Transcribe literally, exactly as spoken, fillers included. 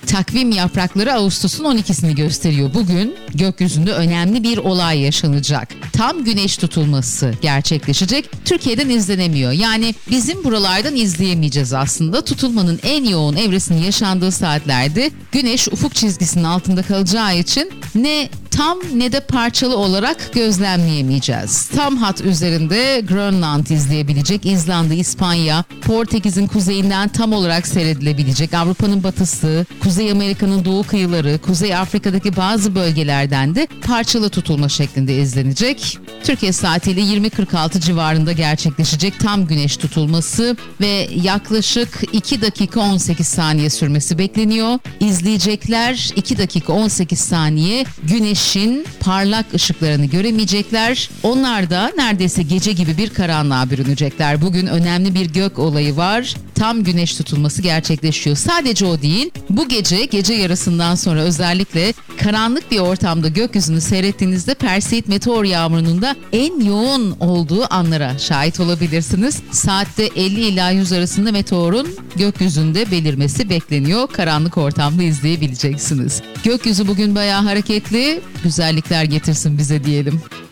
Takvim yaprakları Ağustos'un on ikisini gösteriyor. Bugün gökyüzünde önemli bir olay yaşanacak. Tam güneş tutulması gerçekleşecek. Türkiye'den izlenemiyor. Yani bizim buralardan izleyemeyeceğiz aslında. Tutulmanın en yoğun evresinin yaşandığı saatlerde güneş ufuk çizgisinin altında kalacağı için ne tam ne de parçalı olarak gözlemleyemeyeceğiz. Tam hat üzerinde Grönland izleyebilecek, İzlanda, İspanya, Portekiz'in kuzeyinden tam olarak seyredilebilecek, Avrupa'nın batısı, Kuzey Amerika'nın doğu kıyıları, Kuzey Afrika'daki bazı bölgelerden de parçalı tutulma şeklinde izlenecek. Türkiye saatiyle yirmi kırk altı civarında gerçekleşecek tam güneş tutulması ve yaklaşık iki dakika on sekiz saniye sürmesi bekleniyor. İzleyecekler iki dakika on sekiz saniye güneşin parlak ışıklarını göremeyecekler. Onlar da neredeyse gece gibi bir karanlığa bürünecekler. Bugün önemli bir gök olayı var. Tam güneş tutulması gerçekleşiyor. Sadece o değil, bu gece, gece yarısından sonra özellikle karanlık bir ortamda gökyüzünü seyrettiğinizde Perseid meteor yağmurunun da en yoğun olduğu anlara şahit olabilirsiniz. Saatte elli ila yüz arasında meteorun gökyüzünde belirmesi bekleniyor. Karanlık ortamda izleyebileceksiniz. Gökyüzü bugün bayağı hareketli, güzellikler getirsin bize diyelim.